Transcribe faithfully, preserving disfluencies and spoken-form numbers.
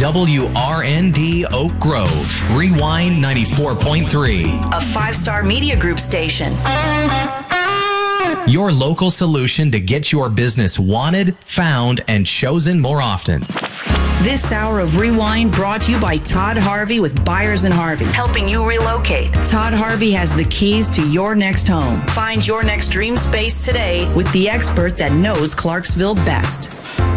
W R N D Oak Grove. Rewind ninety-four point three. A five-star media group station. Your local solution to get your business wanted, found, and chosen more often. This hour of Rewind brought to you by Todd Harvey with Buyers and Harvey, helping you relocate. Todd Harvey has the keys to your next home. Find your next dream space today with the expert that knows Clarksville best.